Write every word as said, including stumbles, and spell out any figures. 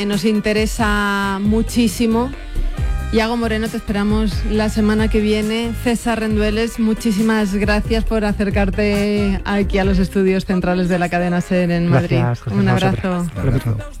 nos interesa muchísimo. Iago Moreno, te esperamos la semana que viene. César Rendueles, muchísimas gracias por acercarte aquí a los estudios centrales de la cadena SER en Madrid. Gracias, Un abrazo. Un abrazo.